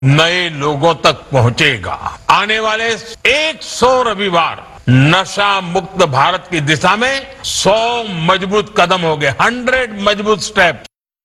नए लोगों तक पहुंचेगा। आने वाले 100 रविवार नशा मुक्त भारत की दिशा में 100 मजबूत कदम हो गए, 100 मजबूत स्टेप।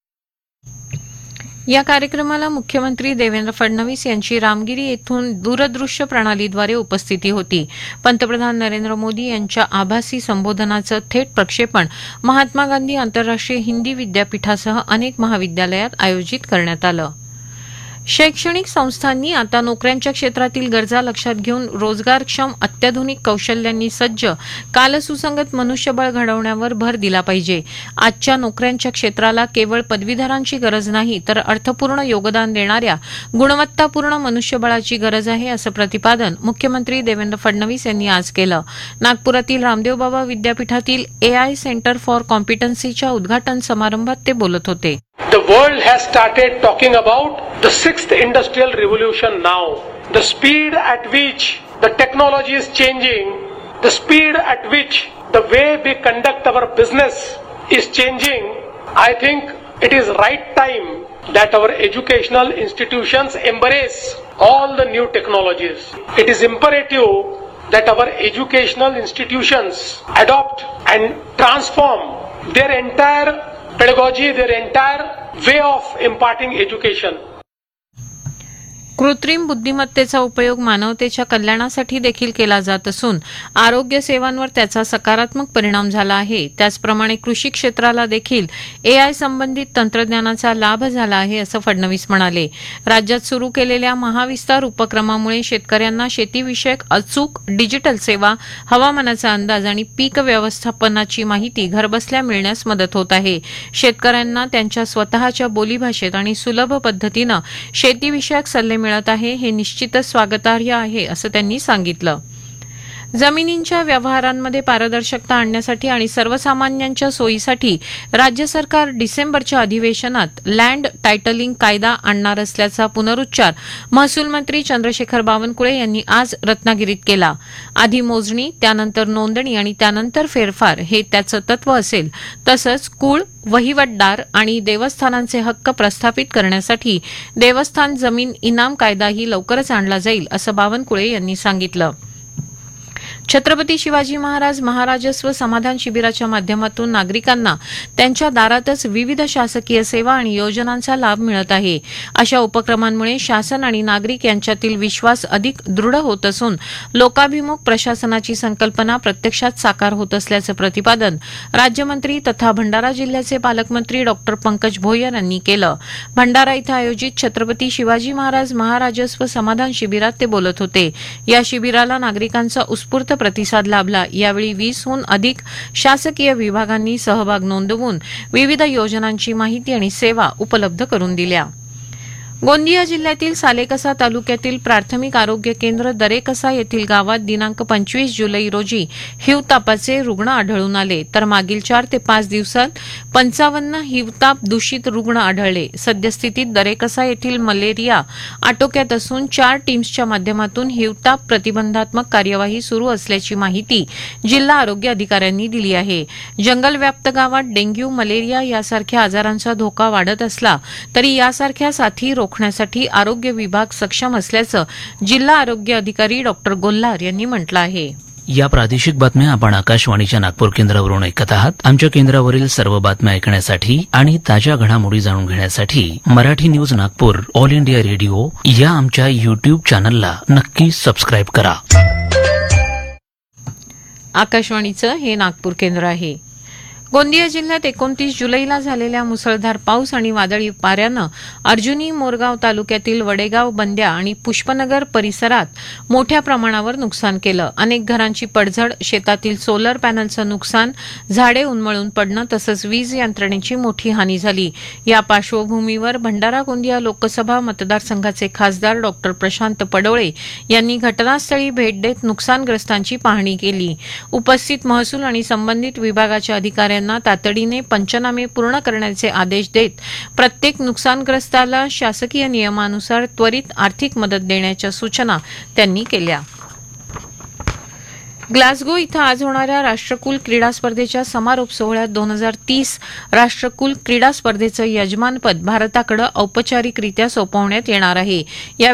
या कार्यक्रमाला मुख्यमंत्री देवेंद्र फडणवीस यांची रामगिरी येथून दूरदृश्य प्रणालीद्वारे उपस्थिती होती. पंतप्रधान नरेंद्र मोदी यांच्या आभासी संबोधनाचं थेट प्रक्षेपण महात्मा गांधी आंतरराष्ट्रीय हिंदी विद्यापीठासह अनेक महाविद्यालयात आयोजित करण्यात आलं. शैक्षणिक संस्थांनी आता नोकऱ्यांच्या क्षेत्रातील गरजा लक्षात घेऊन रोजगारक्षम अत्याधुनिक कौशल्यांनी सज्ज कालसुसंगत मनुष्यबळ घडवण्यावर भर दिला पाहिजे. आजच्या नोकऱ्यांच्या क्षेत्राला केवळ पदवीधरांची गरज नाही तर अर्थपूर्ण योगदान देणाऱ्या गुणवत्तापूर्ण मनुष्यबळाची गरज आहे, असं प्रतिपादन मुख्यमंत्री देवेंद्र फडणवीस यांनी आज केलं. नागपुरातील रामदेव बाबा विद्यापीठातील एआय सेंटर फॉर कॉम्पिटन्सीच्या उद्घाटन समारंभात ते बोलत होते. The world has started talking about the sixth industrial revolution now. The speed at which the technology is changing, the speed at which the way we conduct our business is changing. I think it is right time that our educational institutions embrace all the new technologies. It is imperative that our educational institutions adopt and transform their entire pedagogy, their entire way of imparting education. कृत्रिम बुद्धिमत्तेचा उपयोग मानवतेच्या कल्याणासाठी देखील केला जात असून आरोग्य सेवांवर त्याचा सकारात्मक परिणाम झाला आहे. त्याचप्रमाणे कृषी क्षेत्राला देखील एआय संबंधित तंत्रज्ञानाचा लाभ झाला आहे, असं फडणवीस म्हणाले. राज्यात सुरू केलेल्या महाविस्तार उपक्रमामुळे शेतकऱ्यांना शेतीविषयक अचूक डिजिटल सेवा, हवामानाचा अंदाज आणि पीक व्यवस्थापनाची माहिती घरबसल्या मिळण्यास मदत होत आहे. शेतकऱ्यांना त्यांच्या स्वतःच्या बोलीभाषेत आणि सुलभ पद्धतीनं शेतीविषयक सल्ले मिळत आहे, हे निश्चितच स्वागतार्ह आहे, असं त्यांनी सांगितलं. जमिनींच्या व्यवहारांमध्ये पारदर्शकता आणण्यासाठी आणि सर्वसामान्यांच्या सोयीसाठी राज्य सरकार डिसेंबरच्या अधिवेशनात लँड टायटलिंग कायदा आणणार असल्याचा पुनरुच्चार महसूल मंत्री चंद्रशेखर बावनकुळे यांनी आज रत्नागिरीत केला. आधी मोजणी, त्यानंतर नोंदणी आणि त्यानंतर फेरफार हे त्याचं तत्व असेल. तसंच कुळ, वहिवटदार आणि देवस्थानांचे हक्क प्रस्थापित करण्यासाठी देवस्थान जमीन इनाम कायदाही लवकरच आणला जाईल, असं बावनकुळे यांनी सांगितलं. छत्रपती शिवाजी महाराज महाराजस्व समाधान शिबिराच्या माध्यमातून नागरिकांना त्यांच्या दारातच विविध शासकीय सेवा आणि योजनांचा लाभ मिळत आहे. अशा उपक्रमांमुळे शासन आणि नागरिक यांच्यातील विश्वास अधिक दृढ होत असून लोकाभिमुख प्रशासनाची संकल्पना प्रत्यक्षात साकार होत असल्याचं प्रतिपादन राज्यमंत्री तथा भंडारा जिल्ह्याचे पालकमंत्री डॉ पंकज भोयर यांनी केलं. भंडारा इथं आयोजित छत्रपती शिवाजी महाराज महाराजस्व समाधान शिबिरात ते बोलत होते. या शिबिराला नागरिकांचा उत्स्फूर्त प्रतिसाद लाभला. यावेळी 20हून अधिक शासकीय विभागांनी सहभाग नोंदवून विविध योजनांची माहिती आणि सेवा उपलब्ध करून दिल्या. गोंदिया जिल्ह्यातील सालेकसा तालुक्यातील प्राथमिक आरोग्य केंद्र दरेकसा येथील गावात दिनांक 25 जुलै रोजी हिवतापाचे रुग्ण आढळून आले, तर मागील 4 ते 5 दिवसात 55 हिवताप दूषित रुग्ण आढळले. सद्यस्थितीत दरेकसा येथील मलेरिया आटोक्यात असून 4 टीम्सच्या माध्यमातून हिवताप प्रतिबंधात्मक कार्यवाही सुरू असल्याची माहिती जिल्हा आरोग्य अधिकाऱ्यांनी दिली आहे. जंगलव्याप्त गावात डेंग्यू, मलेरिया यासारख्या आजारांचा धोका वाढत असला तरी यासारख्या साथी रोखण्यासाठी आरोग्य विभाग सक्षम असल्याचं जिल्हा आरोग्य अधिकारी डॉक्टर गोल्हार यांनी म्हटलं आहे. या प्रादेशिक बातम्या आपण आकाशवाणीच्या नागपूर केंद्रावरून ऐकत आहात. आमच्या केंद्रावरील सर्व बातम्या ऐकण्यासाठी आणि ताज्या घडामोडी जाणून घेण्यासाठी Marathi news Nagpur all India radio या आमच्या युट्यूब चॅनलला नक्की सबस्क्राईब करा. आकाशवाणीचं हे नागपूर केंद्र आहे. गोंदिया जिल्ह्यात 29 जुलैला झालेल्या मुसळधार पाऊस आणि वादळी वाऱ्यानं अर्जुनी, मोरगाव तालुक्यातील वडेगाव, बंद्या आणि पुष्पनगर परिसरात मोठ्या प्रमाणावर नुकसान केलं. अनेक घरांची पडझड, शेतातील सोलर पॅनलचं नुकसान, झाडे उन्मळून पडणं तसंच वीज यंत्रणेची मोठी हानी झाली. या पार्श्वभूमीवर भंडारा गोंदिया लोकसभा मतदारसंघाचे खासदार डॉ प्रशांत पडोळे यांनी घटनास्थळी भेट देत नुकसानग्रस्तांची पाहणी केली. उपस्थित महसूल आणि संबंधित विभागाच्या अधिकाऱ्यांना तातडीने पंचनामे पूर्ण करण्याचे आदेश देत प्रत्येक नुकसानग्रस्ताला शासकीय नियमानुसार त्वरित आर्थिक मदत देण्याच्या सूचना त्यांनी केल्या. ग्लासगो इथं आज होणाऱ्या राष्ट्रकुल क्रीडा स्पर्धेच्या समारोप सोहळ्यात 2030 राष्ट्रकुल क्रीडा स्पर्धेचं यजमानपद भारताकडे औपचारिकरित्या सोपवण्यात येणार आहे. या